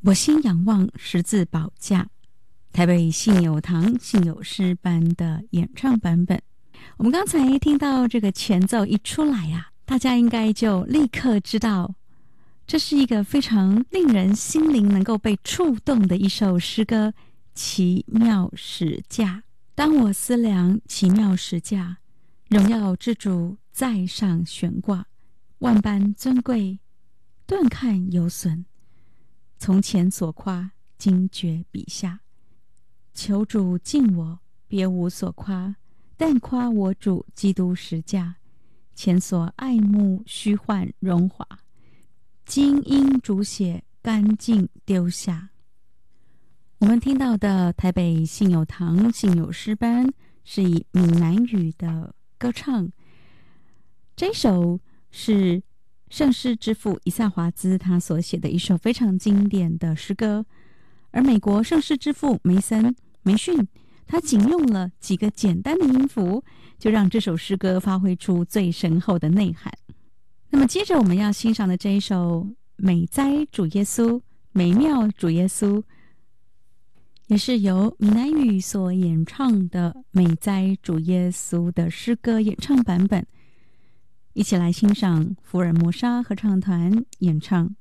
我心仰望十字宝架，台北信友堂信友诗班的演唱版本。我们刚才听到这个前奏一出来啊，大家应该就立刻知道，这是一个非常令人心灵能够被触动的一首诗歌，奇妙十架。当我思量奇妙十架，荣耀之主在上悬挂，万般尊贵，顿看有损。从前所夸，今觉笔下。求主敬我，别无所夸，但夸我主基督十架。前所爱慕虚幻荣华，今因主血干净丢下。我们听到的台北信友堂信友诗班是以闽南语的歌唱，这首是圣诗之父以萨华兹他所写的一首非常经典的诗歌，而美国圣诗之父梅逊他仅用了几个简单的音符，就让这首诗歌发挥出最深厚的内涵。那么接着我们要欣赏的这一首美哉主耶稣，美妙主耶稣，也是由闽南语所演唱的美哉主耶稣的诗歌演唱版本，一起来欣赏福尔摩沙合唱团演唱。